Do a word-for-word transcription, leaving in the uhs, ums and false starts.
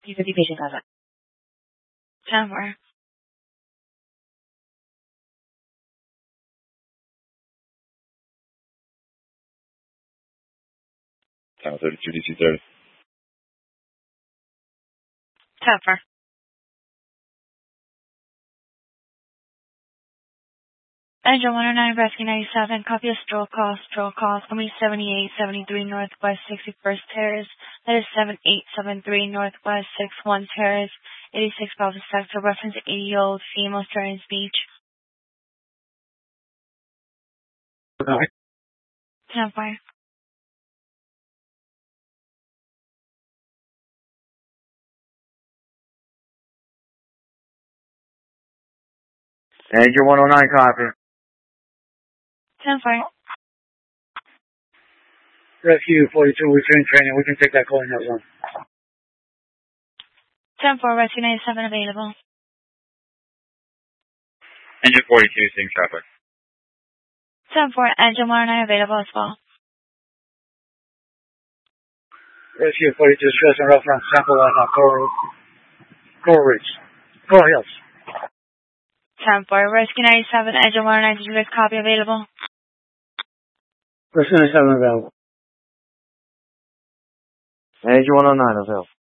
Please be patient, Gaza. ten four. Tower thirty-two, D C thirty. ten four. Engine one oh nine, Rescue ninety-seven, copy of stroll call, stroll call, coming seventy-eight seventy-three Northwest sixty-first Terrace, that is seven eight seven three Northwest sixty-one Terrace, eighty-six Bravo Sector, reference eighty-year-old female starting speech. Okay. ten four. Engine one oh nine, copy. ten four. Rescue forty-two, we're in training. We can take that call in that one. ten four, Rescue ninety-seven available. Engine forty-two, seeing traffic. ten four, Engine one oh nine available as well. Rescue forty-two, stress and reference sample on uh, Coral, Coral Ridge. Coral Hills. ten four, Rescue ninety-seven, Engine one oh nine, digital copy available. Rescue ninety-seven available. Engine one oh nine available.